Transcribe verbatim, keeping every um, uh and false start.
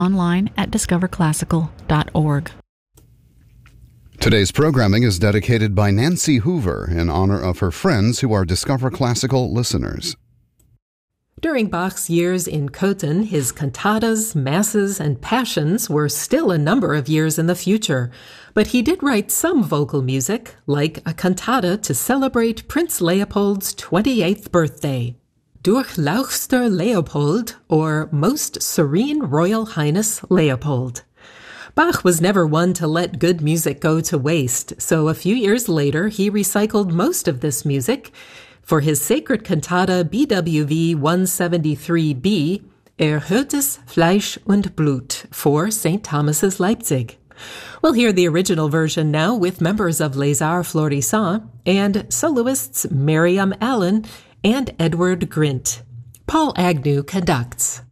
online at discover classical dot org. Today's programming is dedicated by Nancy Hoover in honor of her friends who are Discover Classical listeners. During Bach's years in Cöthen, his cantatas, masses, and passions were still a number of years in the future. But he did write some vocal music, like a cantata to celebrate Prince Leopold's twenty-eighth birthday. Durchlauchster Leopold, or Most Serene Royal Highness Leopold. Bach was never one to let good music go to waste, so a few years later he recycled most of this music for his sacred cantata B W V one seventy-three B, Erhöhtes Fleisch und Blut, for Saint Thomas's Leipzig. We'll hear the original version now with members of Les Arts Florissants and soloists Miriam Allen and Edward Grint. Paul Agnew conducts.